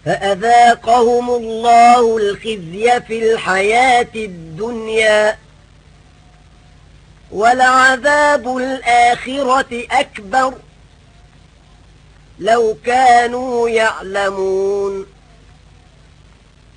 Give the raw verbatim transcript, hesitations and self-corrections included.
فأذاقهم الله الخزي في الحياة الدنيا ولعذاب الآخرة أكبر لو كانوا يعلمون